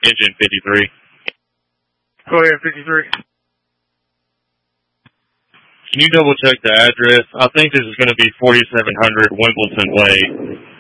Engine 53. Go ahead, 53. Can you double check the address? I think this is going to be 4700 Wimbledon Way.